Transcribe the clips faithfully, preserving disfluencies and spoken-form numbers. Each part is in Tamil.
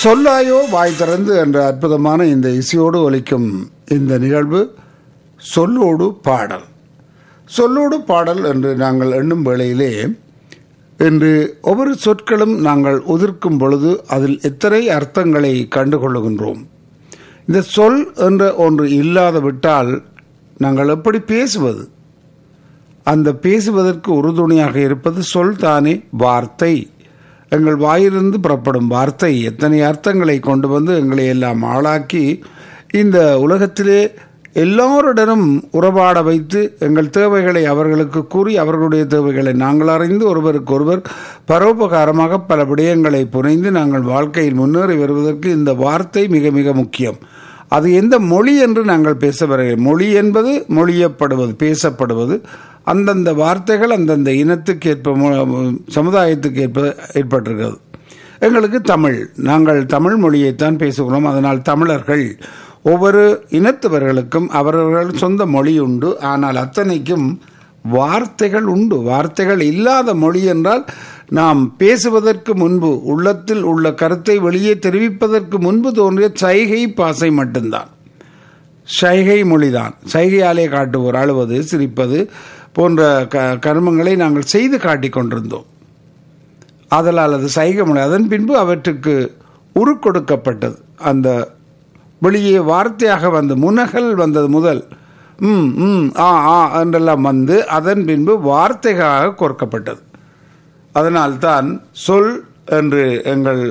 சொல்லாயோ வாய் திறந்து என்ற அற்புதமான இந்த இசையோடு ஒலிக்கும் இந்த நிகழ்வு சொல்லோடு பாடல். சொல்லோடு பாடல் என்று நாங்கள் எண்ணும் வேளையிலே இன்று ஒவ்வொரு சொற்களும் நாங்கள் உதிர்க்கும் பொழுது அதில் எத்தனை அர்த்தங்களை கண்டுகொள்ளுகின்றோம். இந்த சொல் என்ற ஒன்று இல்லாத விட்டால் நாங்கள் எப்படி பேசுவது? அந்த பேசுவதற்கு உறுதுணையாக இருப்பது சொல் தானே, வார்த்தை. எங்கள் வாயிலிருந்து புறப்படும் வார்த்தை எத்தனை அர்த்தங்களை கொண்டு வந்து எங்களை எல்லாம் ஆளாக்கி இந்த உலகத்திலே எல்லோருடனும் உறவாட வைத்து எங்கள் தேவைகளை அவர்களுக்கு கூறி அவர்களுடைய தேவைகளை நாங்கள் அறிந்து ஒருவருக்கு ஒருவர் பரோபகாரமாக பல விடயங்களை புனைந்து நாங்கள் வாழ்க்கையில் முன்னேறி வருவதற்கு இந்த வார்த்தை மிக மிக முக்கியம். அது எந்த மொழி என்று நாங்கள் பேச வருகிறோம். மொழி என்பது மொழியப்படுவது, பேசப்படுவது. அந்தந்த வார்த்தைகள் அந்தந்த இனத்துக்கு ஏற்ப, சமுதாயத்துக்கு ஏற்ப ஏற்பட்டிருக்கிறது. எங்களுக்கு தமிழ், நாங்கள் தமிழ் மொழியைத்தான் பேசுகிறோம். அதனால் தமிழர்கள் ஒவ்வொரு இனத்தவர்களுக்கும் அவர்கள் சொந்த மொழி உண்டு. ஆனால் அத்தனைக்கும் வார்த்தைகள் உண்டு. வார்த்தைகள் இல்லாத மொழி என்றால் நாம் பேசுவதற்கு முன்பு உள்ளத்தில் உள்ள கருத்தை வெளியே தெரிவிப்பதற்கு முன்பு தோன்றிய சைகை பாசை மட்டும்தான். சைகை மொழிதான். சைகையாலே காட்டுவோர் அழுவது, சிரிப்பது போன்ற க கர்மங்களை நாங்கள் செய்து காட்டிக் கொண்டிருந்தோம். ஆதலால் அது சைகை மொழி. அதன் பின்பு அவற்றுக்கு உரு கொடுக்கப்பட்டது. அந்த வெளியே வார்த்தையாக வந்த முனகல் வந்தது முதல் ம் ம் ஆ ஆ என்றெல்லாம் வந்து அதன் பின்பு வார்த்தைகளாக கோர்க்கப்பட்டது. அதனால்தான் சொல் என்று எங்கள்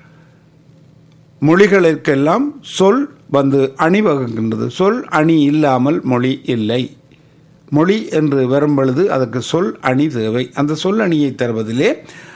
மொழிகளுக்கெல்லாம் சொல் வந்து அணிவகுக்கின்றது. சொல் அணி இல்லாமல் மொழி இல்லை. மொழி என்று வரும் பொழுது அதற்கு சொல் அணி தேவை. அந்த சொல் அணியை தருவதிலே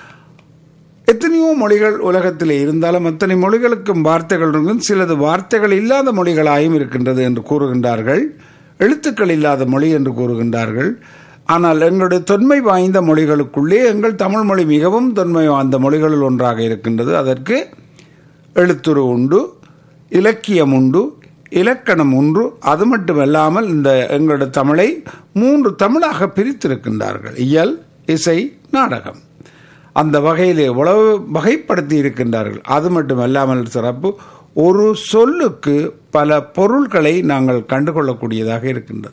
எத்தனையோ மொழிகள் உலகத்திலே இருந்தாலும் அத்தனை மொழிகளுக்கும் வார்த்தைகள் இருக்கும். சிலது வார்த்தைகள் இல்லாத மொழிகளாயும் இருக்கின்றது என்று கூறுகின்றார்கள். எழுத்துக்கள் இல்லாத மொழி என்று கூறுகின்றார்கள். ஆனால் எங்களுடைய தொன்மை வாய்ந்த மொழிகளுக்குள்ளே எங்கள் தமிழ் மொழி மிகவும் தொன்மை வாய்ந்த மொழிகளில் ஒன்றாக இருக்கின்றது. அதற்கு எழுத்துரு உண்டு, இலக்கியம் உண்டு, இலக்கணம் உண்டு. அது மட்டுமல்லாமல் இந்த எங்களுடைய தமிழை மூன்று தமிழாக பிரித்திருக்கின்றார்கள். இயல், இசை, நாடகம். அந்த வகையிலே உளவு வகைப்படுத்தி இருக்கின்றார்கள். அது மட்டுமல்லாமல் சிறப்பு, ஒரு சொல்லுக்கு பல பொருள்களை நாங்கள் கண்டுகொள்ளக்கூடியதாக இருக்கின்றது.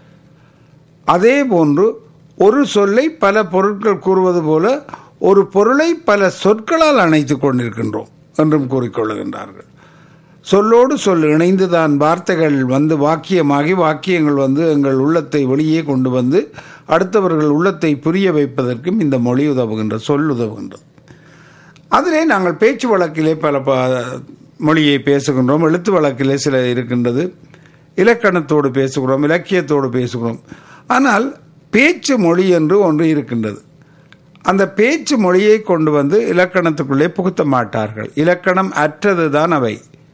அதே போன்று ஒரு சொல்லை பல பொருட்கள் கூறுவது போல ஒரு பொருளை பல சொற்களால் அணைத்து கொண்டிருக்கின்றோம் என்றும் கூறிக்கொள்ளுகின்றார்கள். சொல்லோடு சொல் இணைந்துதான் வார்த்தைகள் வந்து வாக்கியமாகி வாக்கியங்கள் வந்து எங்கள் உள்ளத்தை வெளியே கொண்டு வந்து அடுத்தவர்கள் உள்ளத்தை புரிய வைப்பதற்கும் இந்த மொழி உதவுகின்றது, சொல் உதவுகின்றது. அதிலே நாங்கள் பேச்சு வழக்கிலே பல மொழியை பேசுகின்றோம். எழுத்து வழக்கிலே சில இருக்கின்றது. இலக்கணத்தோடு பேசுகிறோம், இலக்கியத்தோடு பேசுகிறோம். ஆனால் பேச்சு மொழி என்று ஒன்று இருக்கின்றது. அந்த பேச்சு மொழியை கொண்டு வந்து இலக்கணத்துக்குள்ளே புகுத்த மாட்டார்கள். இலக்கணம் அற்றது தான் அவை.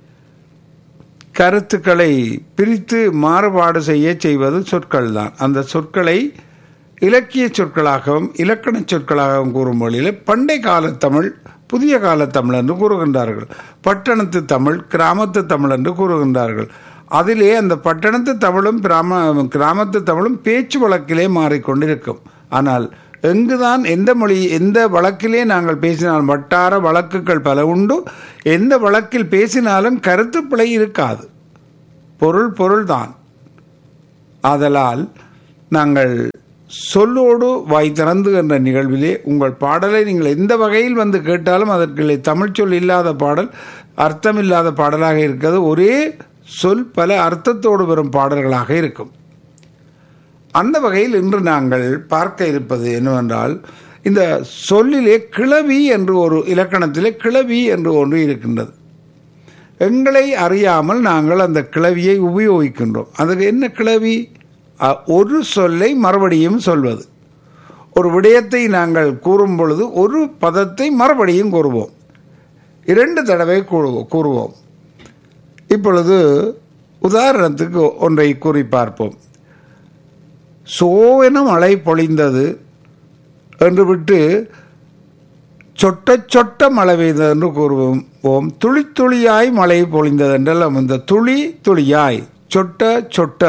கருத்துக்களை பிரித்து மாறுபாடு செய்ய செய்வது சொற்கள் தான். அந்த சொற்களை இலக்கிய சொற்களாகவும் இலக்கண சொற்களாகவும் கூறும் மொழியில் பண்டை கால தமிழ், புதிய கால தமிழ் என்று கூறுகின்றார்கள். பட்டணத்து தமிழ், கிராமத்து தமிழ் என்று கூறுகின்றார்கள். அதிலே அந்த பட்டணத்து தமிழும் கிராம கிராமத்து தமிழும் பேச்சு வழக்கிலே மாறிக்கொண்டிருக்கும். ஆனால் எங்குதான் எந்த மொழி எந்த வழக்கிலே நாங்கள் பேசினாலும் வட்டார வழக்குகள் பல உண்டு. எந்த வழக்கில் பேசினாலும் கருத்து பிழை இருக்காது. பொருள் பொருள்தான். ஆதலால் நாங்கள் சொல்லோடு வாய் திறந்து என்ற நிகழ்விலே உங்கள் பாடலை நீங்கள் எந்த வகையில் வந்து கேட்டாலும் அதற்கு தமிழ் சொல் இல்லாத பாடல், அர்த்தமில்லாத பாடலாக இருக்கிறது. ஒரே சொல் பல அர்த்தத்தோடு வரும் பாடல்களாக இருக்கும். அந்த வகையில் இன்று நாங்கள் பார்க்க இருப்பது என்னவென்றால், இந்த சொல்லிலே கிளவி என்று ஒரு இலக்கணத்திலே கிளவி என்று ஒன்று இருக்கின்றது. எங்களை அறியாமல் நாங்கள் அந்த கிளவியை உபயோகிக்கின்றோம். அதுக்கு என்ன கிளவி? ஒரு சொல்லை மறுபடியும் சொல்வது. ஒரு விடயத்தை நாங்கள் கூறும் பொழுது ஒரு பதத்தை மறுபடியும் கூறுவோம். இரண்டு தடவை கூறுவோம். இப்பொழுது உதாரணத்துக்கு ஒன்றை கூறி பார்ப்போம். சோவென மழை பொழிந்தது என்று விட்டு சொட்ட சொட்ட மழை பெய்தது என்று கூறுவோம். ஓம் துளி துளியாய் மழை பொழிந்தது என்றெல்லாம் இந்த துளி துளியாய் சொட்ட சொட்ட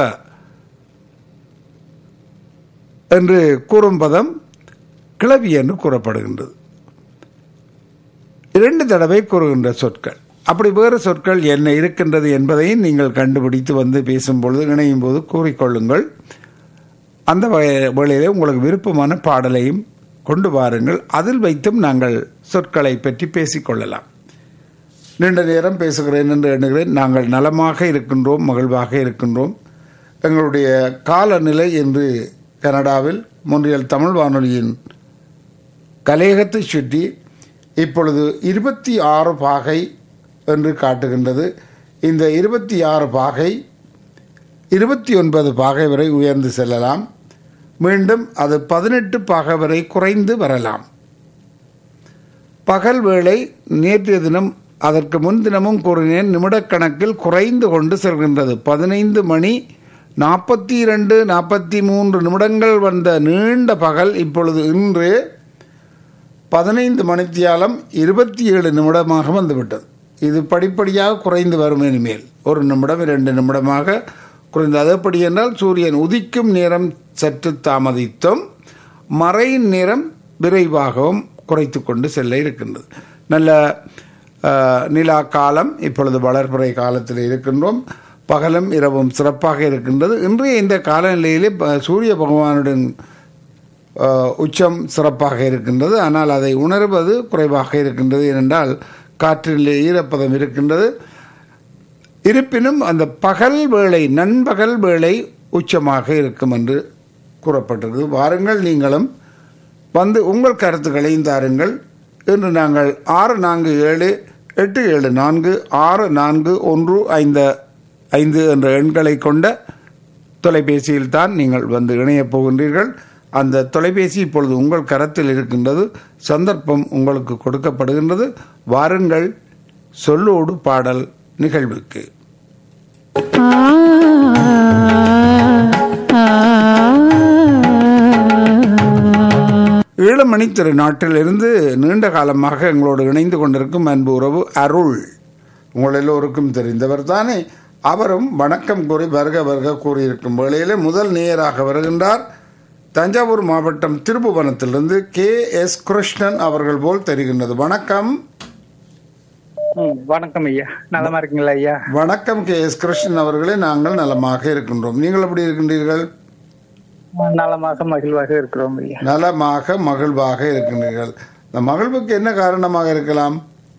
என்று கூறும் பதம் கிளவி என்று கூறப்படுகின்றது. இரண்டு தடவை கூறுகின்ற சொற்கள். அப்படி வேறு சொற்கள் என்ன இருக்கின்றது என்பதையும் நீங்கள் கண்டுபிடித்து வந்து பேசும்பொழுது இணையும் போது கூறிக்கொள்ளுங்கள். அந்த வேளையிலே உங்களுக்கு விருப்பமான பாடலையும் கொண்டு வாருங்கள். அதில் வைத்தும் நாங்கள் சொற்களை பற்றி பேசிக்கொள்ளலாம். நீண்ட நேரம் பேசுகிறேன் என்று எண்ணுகிறேன். நாங்கள் நலமாக இருக்கின்றோம், மகிழ்வாக இருக்கின்றோம். எங்களுடைய காலநிலை என்று கனடாவில் மொன்றியல் தமிழ் வானொலியின் கலையகத்தை சுற்றி இப்பொழுது இருபத்தி ஆறு பாகை என்று காட்டுகின்றது. இந்த இருபத்தி ஆறு பாகை இருபத்தி ஒன்பது பாகை வரை உயர்ந்து செல்லலாம். மீண்டும் அது பதினெட்டு பாகை வரை குறைந்து வரலாம். பகல் வேளை நேற்றைய தினம் அதற்கு முன்தினமும் கூறினேன், நிமிடக்கணக்கில் குறைந்து கொண்டு செல்கின்றது. பதினைந்து மணி நாற்பத்தி இரண்டு நாற்பத்தி மூன்று நிமிடங்கள் வந்த நீண்ட பகல் இப்பொழுது இன்று பதினைந்து மணித்தியாலம் இருபத்தி ஏழு நிமிடமாக வந்துவிட்டது. இது படிப்படியாக குறைந்து வரும். இனிமேல் ஒரு நிமிடம் இரண்டு நிமிடமாக குறைந்து, அதப்படி என்றால் சூரியன் உதிக்கும் நேரம் சற்று தாமதித்தும் மறையின் நேரம் விரைவாகவும் குறைத்து கொண்டு செல்ல இருக்கின்றது. நல்ல நிலா காலம், இப்பொழுது வளர்பிறை காலத்தில் இருக்கின்றோம். பகலும் இரவும் சிறப்பாக இருக்கின்றது. இன்றைய இந்த காலநிலையிலே சூரிய பகவானுடன் உச்சம் சிறப்பாக இருக்கின்றது. ஆனால் அதை உணர்வது குறைவாக இருக்கின்றது. ஏனென்றால் காற்றிலே ஈரப்பதம் இருக்கின்றது. இருப்பினும் அந்த பகல் வேளை, நண்பகல் வேளை உச்சமாக இருக்கும் என்று கூறப்பட்டது. வாருங்கள், நீங்களும் வந்து உங்கள் கருத்துக்களையும் தாருங்கள். இன்று நாங்கள் ஆறு நான்கு ஏழு எட்டு ஏழு நான்கு ஆறு நான்கு ஒன்று ஐந்து ஐந்து என்ற எண்களை கொண்ட தொலைபேசியில் தான் நீங்கள் வந்து இணையப் போகின்றீர்கள். அந்த தொலைபேசி இப்பொழுது உங்கள் கரத்தில் இருக்கின்றது. சந்தர்ப்பம் உங்களுக்கு கொடுக்கப்படுகின்றது. வாருங்கள், சொல்லோடு பாடல் நிகழ்வுக்கு. ஈழமணி திரு நாட்டிலிருந்து நீண்ட காலமாக எங்களோடு இணைந்து கொண்டிருக்கும் அன்பு உறவு அருள், உங்கள் எல்லோருக்கும் தெரிந்தவர் தானே. அவரும் வணக்கம் கூறி வருக வருக கூறியிருக்கும் வேளையிலே முதல் நேயராக வருகின்றார். தஞ்சாவூர் மாவட்டம் திருப்புவனத்திலிருந்து கே எஸ் கிருஷ்ணன் அவர்கள் போல் தெரிகின்றது. வணக்கம். வணக்கம் ஐயா, நலமா இருக்கீங்களா ஐயா? வணக்கம் கே எஸ் கிருஷ்ணன் அவர்களே, நாங்கள் நலமாக இருக்கின்றோம். நீங்கள் எப்படி இருக்கின்றீர்கள்? நலமாக மகிழ்வாக இருக்கிறோம் ஐயா. நலமாக மகிழ்வாக இருக்கின்றீர்கள். இந்த மகிழ்வுக்கு என்ன காரணமாக இருக்கலாம்?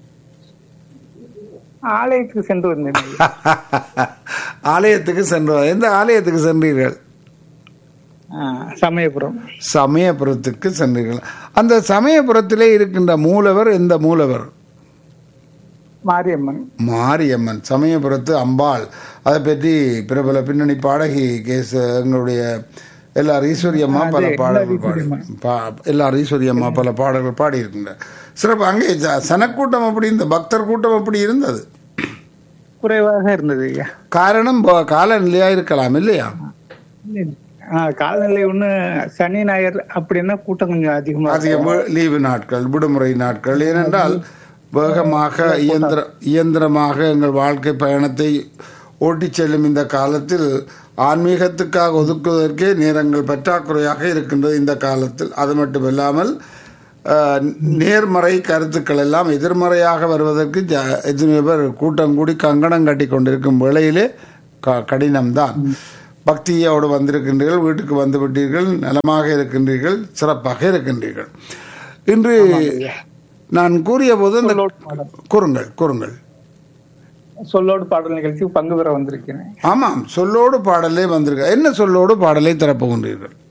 ஆலயத்துக்கு சென்று வந்தேன். ஆலயத்துக்கு சென்று, எந்த ஆலயத்துக்கு சென்றீர்கள்? சமயபுரம். சமயபுரத்துக்கு சென்றீர்கள். அந்த சமயபுரத்திலே இருக்கின்ற மூலவர் எந்த மூலவர்? மாரியம்மன். மாரியம்மன், சமயபுரத்து அம்பாள். அதை பற்றி பிரபல பின்னணி பாடகி கேஸ் எங்களுடைய எல்லார் ஈஸ்வரியம்மா பல பாடல்கள் பாடி எல்லார் ஈஸ்வரியம்மா பல பாடல்கள் பாடி இருக்கின்ற சிறப்பு. அங்கே சனக்கூட்டம் அப்படி, இந்த பக்தர் கூட்டம் அப்படி இருந்தது? குறைவாக இருந்தது. காரணம் காலநிலையா இருக்கலாம் இல்லையா? காலநிலை ஒண்ணு, சனி ஞாயிறு அப்படின்னா கூட்டம் கொஞ்சம் அதிகமா அதிகம். லீவு நாட்கள், விடுமுறை நாட்கள். ஏனென்றால் வேகமாக இயந்திர இயந்திரமாக எங்கள் வாழ்க்கை பயணத்தை ஓட்டிச் செல்லும் இந்த காலத்தில் ஆன்மீகத்துக்காக ஒதுக்குவதற்கே நேரங்கள் பற்றாக்குறையாக இருக்கின்றது இந்த காலத்தில். அது மட்டுமில்லாமல் நேர்மறை கருத்துக்கள் எல்லாம் எதிர்மறையாக வருவதற்கு எத்தனை பேர் கூட்டம் கூடி கங்கணம் கட்டி கொண்டிருக்கும் வேளையிலே கடினம்தான். பக்தியோடு வந்திருக்கின்றீர்கள், வீட்டுக்கு வந்து விட்டீர்கள், நலமாக இருக்கின்றீர்கள், சிறப்பாக இருக்கின்றீர்கள். இன்று நான் கூறிய போது இந்த கூறுங்கள் கூறுங்கள் சொல்லோடு பாடல் நிகழ்ச்சி பங்கு பெற வந்திருக்கிறேன். ஆமாம், சொல்லோடு பாடலே வந்திருக்க. என்ன சொல்லோடு பாடலை தரப்போகின்றீர்கள்?